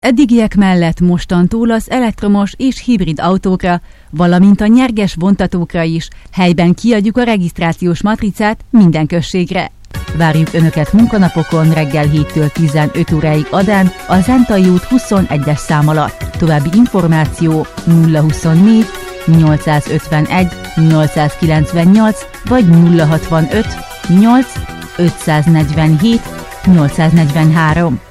Eddigiek mellett mostantól az elektromos és hibrid autókra, valamint a nyerges vontatókra is helyben kiadjuk a regisztrációs matricát minden községre. Várjuk Önöket munkanapokon reggel 7-től 15 óráig Adán, a Zentai út 21-es szám alatt. További információ 024 851 898 vagy 065 8 547 843.